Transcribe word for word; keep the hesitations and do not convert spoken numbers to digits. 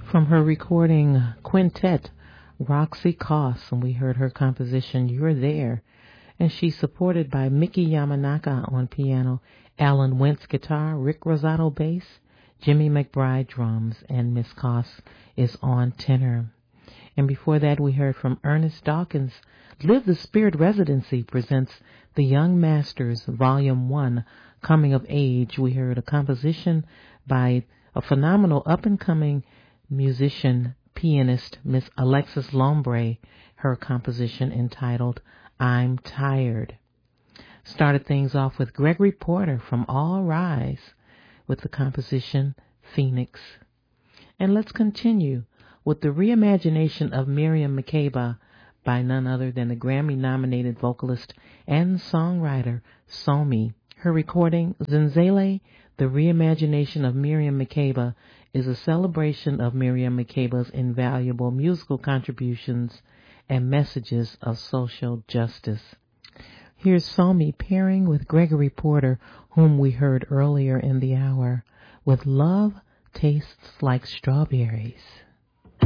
From her recording Quintet, Roxy Koss, and we heard her composition You're There. And she's supported by Mickey Yamanaka on piano, Alan Wentz guitar, Rick Rosato bass, Jimmy McBride drums, and Miss Koss is on tenor. And before that, we heard from Ernest Dawkins. Live the Spirit Residency presents The Young Masters, Volume one, Coming of Age. We heard a composition by a phenomenal up-and-coming musician, pianist, Miss Alexis Lombre, her composition entitled I'm Tired. Started things off with Gregory Porter from All Rise with the composition Phoenix. And let's continue with the reimagination of Miriam Makeba by none other than the Grammy-nominated vocalist and songwriter Somi. Her recording, Zenzele, the reimagination of Miriam Makeba, is a celebration of Miriam Makeba's invaluable musical contributions and messages of social justice. Here's Somi pairing with Gregory Porter, whom we heard earlier in the hour, with Love Tastes Like Strawberries.